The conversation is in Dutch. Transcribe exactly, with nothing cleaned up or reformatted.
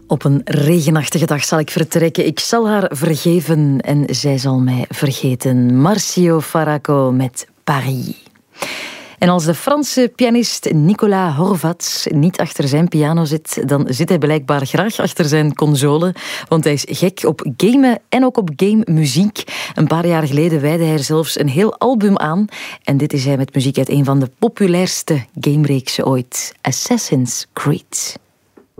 Op een regenachtige dag zal ik vertrekken. Ik zal haar vergeven en zij zal mij vergeten. Marcio Faraco met Paris. En als de Franse pianist Nicolas Horvat niet achter zijn piano zit, dan zit hij blijkbaar graag achter zijn console, want hij is gek op gamen en ook op gamemuziek. Een paar jaar geleden wijde hij er zelfs een heel album aan. En dit is hij met muziek uit een van de populairste gamereeksen ooit, Assassin's Creed.